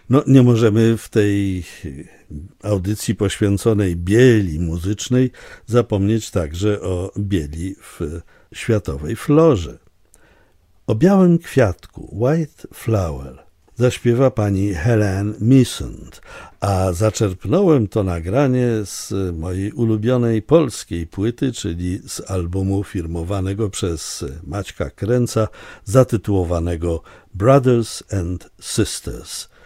No, nie możemy w tej audycji poświęconej bieli muzycznej zapomnieć także o bieli w światowej florze. O białym kwiatku, White Flower, zaśpiewa pani Helen Missant, a zaczerpnąłem to nagranie z mojej ulubionej polskiej płyty, czyli z albumu firmowanego przez Maćka Kręca, zatytułowanego Brothers and Sisters.